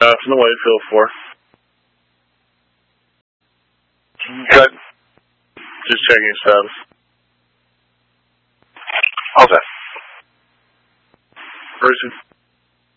From the Whitefield 4. Good. Just checking status. All set. Person.